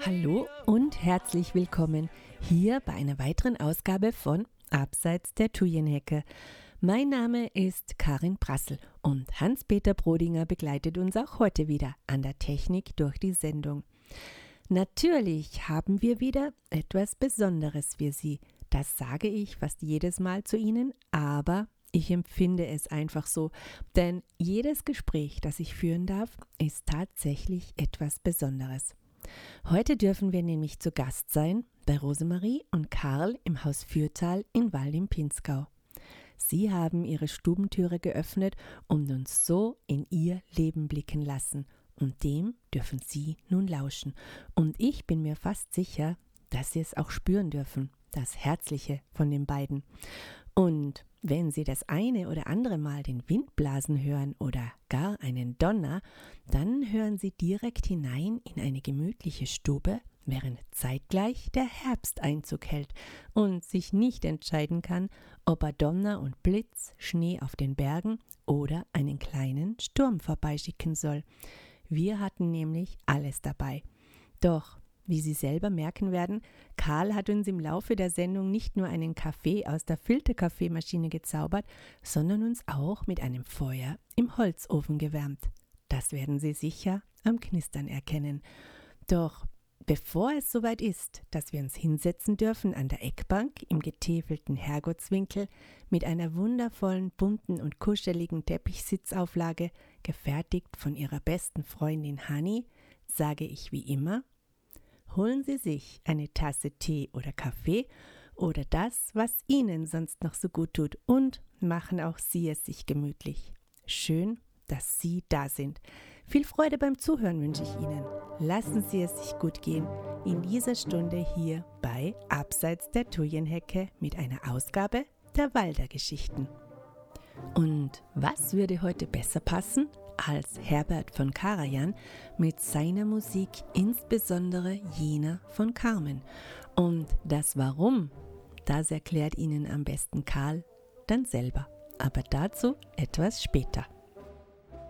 Hallo und herzlich willkommen hier bei einer weiteren Ausgabe von Abseits der Thujenhecke. Mein Name ist Karin Prassel und Hans-Peter Brodinger begleitet uns auch heute wieder an der Technik durch die Sendung. Natürlich haben wir wieder etwas Besonderes für Sie. Das sage ich fast jedes Mal zu Ihnen, aber ich empfinde es einfach so, denn jedes Gespräch, das ich führen darf, ist tatsächlich etwas Besonderes. Heute dürfen wir nämlich zu Gast sein bei Rosemarie und Karl im Haus Fürthal in Wald im Pinzgau. Sie haben ihre Stubentüre geöffnet und uns so in ihr Leben blicken lassen. Und dem dürfen Sie nun lauschen. Und ich bin mir fast sicher, dass Sie es auch spüren dürfen, das Herzliche von den beiden. Und wenn Sie das eine oder andere Mal den Wind blasen hören oder gar einen Donner, dann hören Sie direkt hinein in eine gemütliche Stube, während zeitgleich der Herbst Einzug hält und sich nicht entscheiden kann, ob er Donner und Blitz, Schnee auf den Bergen oder einen kleinen Sturm vorbeischicken soll. Wir hatten nämlich alles dabei. Doch wie Sie selber merken werden, Karl hat uns im Laufe der Sendung nicht nur einen Kaffee aus der Filterkaffeemaschine gezaubert, sondern uns auch mit einem Feuer im Holzofen gewärmt. Das werden Sie sicher am Knistern erkennen. Doch bevor es soweit ist, dass wir uns hinsetzen dürfen an der Eckbank im getäfelten Herrgottswinkel mit einer wundervollen, bunten und kuscheligen Teppichsitzauflage, gefertigt von ihrer besten Freundin Hanni, sage ich wie immer: Holen Sie sich eine Tasse Tee oder Kaffee oder das, was Ihnen sonst noch so gut tut, und machen auch Sie es sich gemütlich. Schön, dass Sie da sind. Viel Freude beim Zuhören wünsche ich Ihnen. Lassen Sie es sich gut gehen in dieser Stunde hier bei Abseits der Thujenhecke mit einer Ausgabe der Walder-Geschichten. Und was würde heute besser passen als Herbert von Karajan mit seiner Musik, insbesondere jener von Carmen. Und das Warum, das erklärt Ihnen am besten Karl dann selber. Aber dazu etwas später.